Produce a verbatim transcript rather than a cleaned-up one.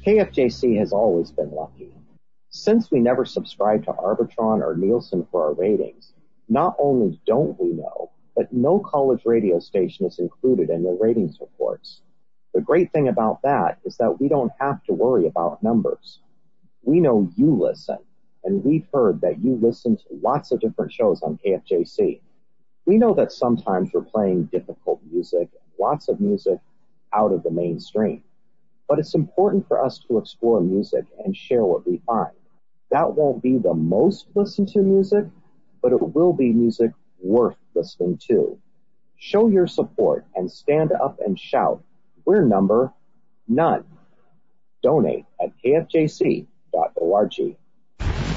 K F J C has always been lucky. Since we never subscribe to Arbitron or Nielsen for our ratings, not only don't we know, but no college radio station is included in the ratings reports. The great thing about that is that we don't have to worry about numbers. We know you listen, and we've heard that you listen to lots of different shows on K F J C. We know that sometimes we're playing difficult music, lots of music out of the mainstream. But it's important for us to explore music and share what we find. That won't be the most listened to music, but it will be music worth listening to. Show your support and stand up and shout, we're number none. Donate at k f j c dot org.